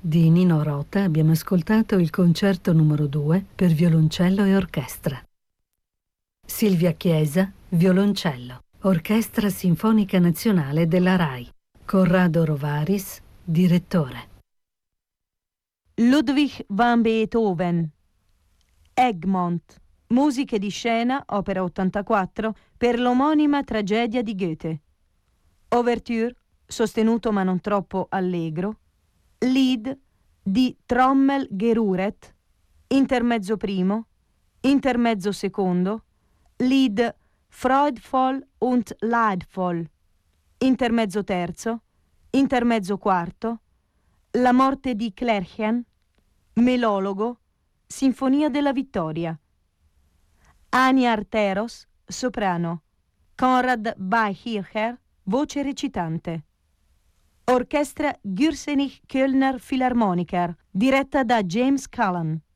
Di Nino Rota abbiamo ascoltato il concerto numero 2 per violoncello e orchestra. Silvia Chiesa, violoncello, Orchestra Sinfonica Nazionale della RAI. Corrado Rovaris, direttore. Ludwig van Beethoven, Egmont, musiche di scena, opera 84, per l'omonima tragedia di Goethe. Ouverture, sostenuto ma non troppo allegro. Lied di Trommel Geruret, intermezzo primo, intermezzo secondo. Lied Freudvoll und Leidvoll, intermezzo terzo, intermezzo quarto. La morte di Clerchen, melologo, Sinfonia della Vittoria. Ania Arteros, soprano. Konrad Beihircher, voce recitante. Orchestra Gürzenich Kölner Philharmoniker, diretta da James Callan.